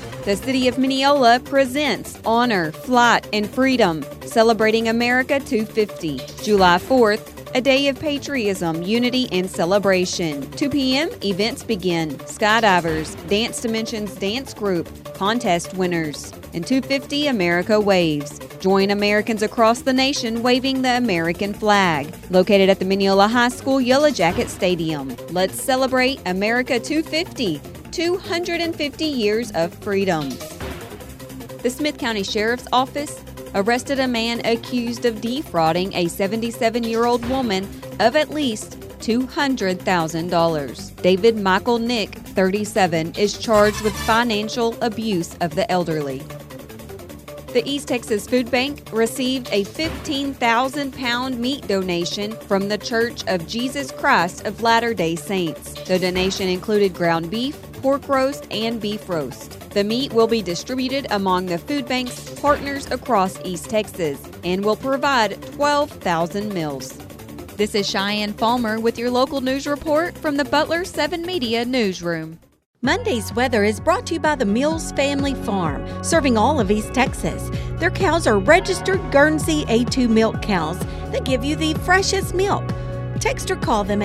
The City of Mineola presents Honor, Flight, and Freedom, celebrating America 250. July 4th, a day of patriotism, unity, and celebration. 2 p.m., events begin. Skydivers, Dance Dimensions Dance Group, contest winners. And 250, America waves. Join Americans across the nation waving the American flag. Located at the Mineola High School Yellow Jacket Stadium. Let's celebrate America 250, 250 years of freedom. The Smith County Sheriff's Office arrested a man accused of defrauding a 77-year-old woman of at least $200,000. David Michael Nick, 37, is charged with financial abuse of the elderly. The East Texas Food Bank received a 15,000-pound meat donation from the Church of Jesus Christ of Latter-day Saints. The donation included ground beef, pork roast, and beef roast. The meat will be distributed among the food bank's partners across East Texas and will provide 12,000 meals. This is Cheyenne Palmer with your local news report from the Butler 7 Media Newsroom. Monday's weather is brought to you by the Mills Family Farm, serving all of East Texas. Their cows are registered Guernsey A2 milk cows that give you the freshest milk. Text or call them at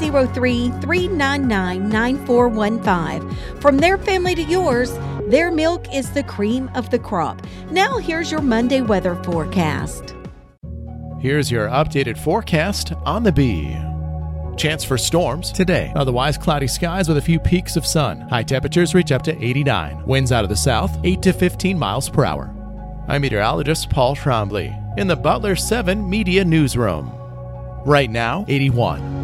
903-399-9415. From their family to yours, their milk is the cream of the crop. Now here's your Monday weather forecast. Here's your updated forecast on the Bee. Chance for storms today. Otherwise cloudy skies with a few peaks of sun. High temperatures reach up to 89. Winds out of the south, 8 to 15 miles per hour. I'm meteorologist Paul Trombley in the Butler 7 Media Newsroom. Right now, 81.